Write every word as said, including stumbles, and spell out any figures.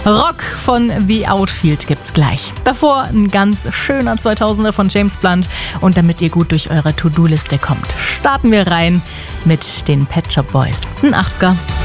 Rock von The Outfield gibt's gleich. Davor ein ganz schöner zweitausender von James Blunt. Und damit ihr gut durch eure To-Do-Liste kommt, starten wir rein mit den Pet Shop Boys. Ein achtziger.